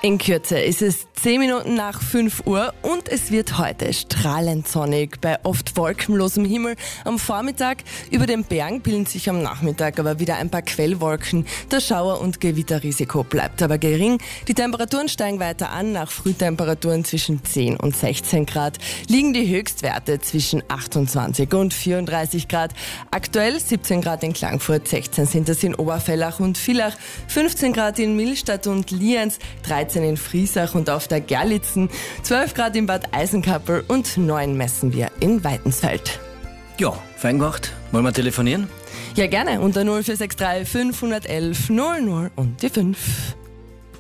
In Kürze ist es 10 Minuten nach 5 Uhr und es wird heute strahlend sonnig bei oft wolkenlosem Himmel am Vormittag. Über den Bergen bilden sich am Nachmittag aber wieder ein paar Quellwolken. Das Schauer- und Gewitterrisiko bleibt aber gering. Die Temperaturen steigen weiter an. Nach Frühtemperaturen zwischen 10 und 16 Grad liegen die Höchstwerte zwischen 28 und 34 Grad. Aktuell 17 Grad in Klagenfurt, 16 sind es in Oberfellach und Villach, 15 Grad in Millstatt und Lienz, 13 in Friesach und auf der Gerlitzen, 12 Grad in Bad Eisenkappel und 9 messen wir in Weidensfeld. Ja, fein gemacht. Wollen wir telefonieren? Ja, gerne unter 0463 511 00 und die 5.